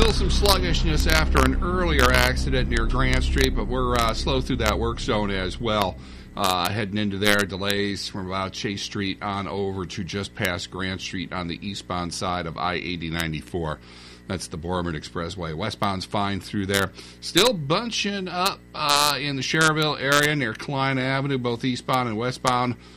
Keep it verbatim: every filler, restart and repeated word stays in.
Still some sluggishness after an earlier accident near Grant Street, but we're uh, slow through that work zone as well. Uh, heading into there, delays from about Chase Street on over to just past Grant Street on the eastbound side of I eighty ninety-four. That's the Borman Expressway. Westbound's fine through there. Still bunching up uh, in the Cherville area near Klein Avenue, both eastbound and westbound.